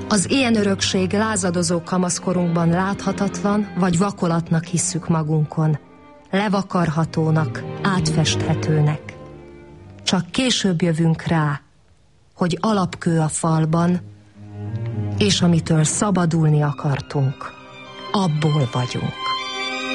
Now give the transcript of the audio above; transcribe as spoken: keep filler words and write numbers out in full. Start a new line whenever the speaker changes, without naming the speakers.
Az ilyen örökség lázadozó kamaszkorunkban láthatatlan, vagy vakolatnak hisszük magunkon, levakarhatónak, átfesthetőnek. Csak később jövünk rá, hogy alapkő a falban, és amitől szabadulni akartunk, abból vagyunk.